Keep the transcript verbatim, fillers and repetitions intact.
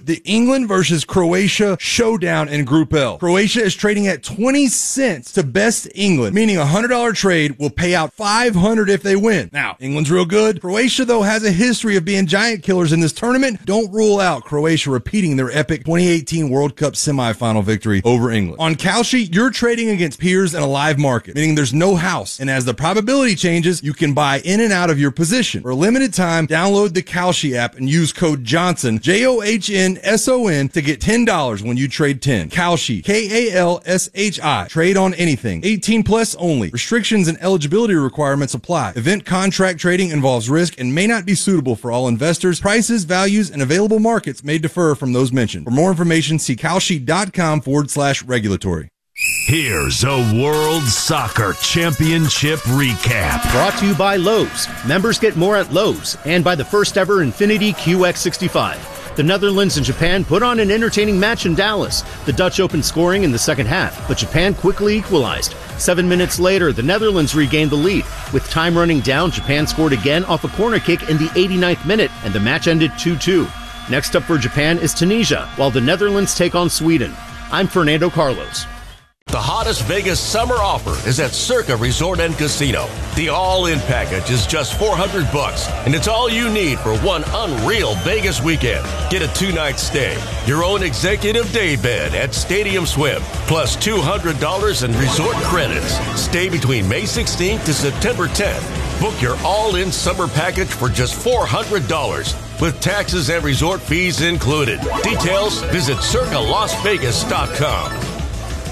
the England versus Croatia showdown in Group L. Croatia is trading at twenty cents to best England, meaning a one hundred dollars trade will pay out five hundred dollars if they win. Now, England's real good. Croatia, though, has a history of being giant killers in this tournament. Don't rule out Croatia repeating their epic twenty eighteen World Cup semifinal victory over England. On Kalshi, you're trading against peers in a live market, meaning there's no house. And as the probability changes, you can buy in and out of your position. For a limited time, download the Kalshi app and use code Johnson, J O H N S O N, to get ten dollars when you trade ten. Kalshi, K A L S H I. Trade on anything. eighteen plus only. Restrictions and eligibility requirements apply. Event contract trading involves risk and may not be suitable for all investors. Prices, values, and available markets may differ from those mentioned. For more information, see kalshi.com forward slash regulatory. Here's a World Soccer Championship recap. Brought to you by Lowe's. Members get more at Lowe's, and by the first ever Infiniti Q X sixty-five. The Netherlands and Japan put on an entertaining match in Dallas. The Dutch opened scoring in the second half, but Japan quickly equalized. Seven minutes later, the Netherlands regained the lead. With time running down, Japan scored again off a corner kick in the eighty-ninth minute, and the match ended two two. Next up for Japan is Tunisia, while the Netherlands take on Sweden. I'm Fernando Carlos. The hottest Vegas summer offer is at Circa Resort and Casino. The all-in package is just four hundred bucks, and it's all you need for one unreal Vegas weekend. Get a two-night stay, your own executive day bed at Stadium Swim, plus two hundred dollars in resort credits. Stay between May sixteenth to September tenth. Book your all-in summer package for just four hundred dollars, with taxes and resort fees included. Details, visit circa las vegas dot com.